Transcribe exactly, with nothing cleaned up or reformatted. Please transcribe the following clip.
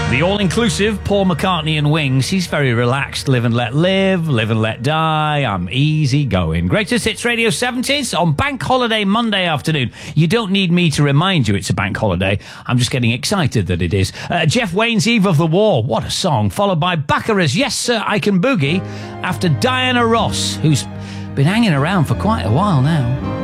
The all-inclusive Paul McCartney and Wings. He's very relaxed. Live and let live, live and let die. I'm easy going. Greatest Hits Radio seventies on Bank Holiday Monday afternoon. You don't need me to remind you it's a bank holiday. I'm just getting excited that it is. Uh, Jeff Wayne's Eve of the War. What a song. Followed by Baccaras' Yes Sir, I Can Boogie. After Diana Ross, who's been hanging around for quite a while now.